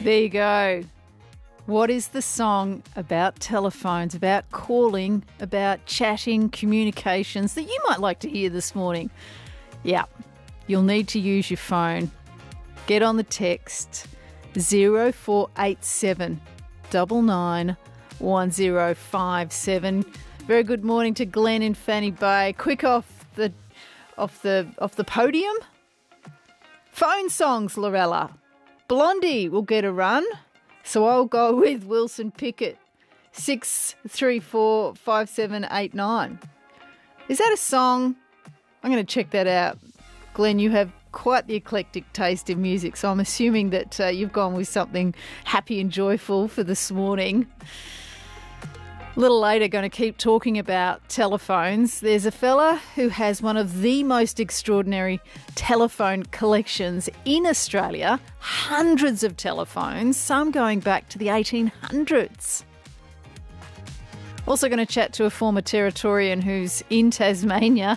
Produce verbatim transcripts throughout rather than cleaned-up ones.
There you go. What is the song about telephones, about calling, about chatting, communications that you might like to hear this morning? Yeah, you'll need to use your phone. Get on the text zero four eight seven nine nine one zero five seven. Very good morning to Glenn in Fanny Bay. Quick off the off the off the podium. Phone songs, Lorella. Blondie will get a run. So I'll go with Wilson Pickett, six three four five seven eight nine. Is that a song? I'm going to check that out. Glenn, you have quite the eclectic taste in music, so I'm assuming that uh, you've gone with something happy and joyful for this morning. A little later, going to keep talking about telephones. There's a fella who has one of the most extraordinary telephone collections in Australia. Hundreds of telephones, some going back to the eighteen hundreds. Also going to chat to a former Territorian who's in Tasmania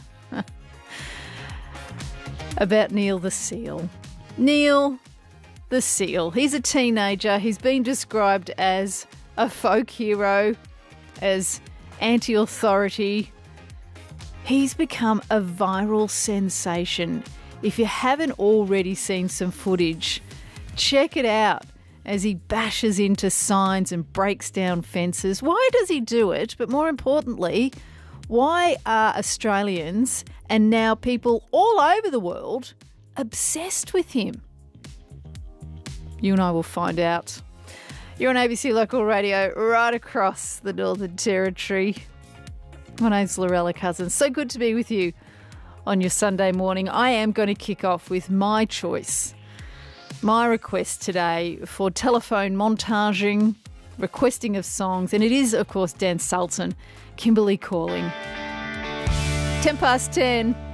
about Neil the Seal. Neil the Seal. He's a teenager. He's been described as a folk hero, as anti-authority. He's become a viral sensation. If you haven't already seen some footage, check it out as he bashes into signs and breaks down fences. Why does he do it? But more importantly, why are Australians and now people all over the world obsessed with him? You and I will find out. You're on A B C Local Radio right across the Northern Territory. My name's Lorella Cousins. So good to be with you on your Sunday morning. I am going to kick off with my choice, my request today for telephone montaging, requesting of songs, and it is, of course, Dan Sultan, Kimberley Calling. ten past ten.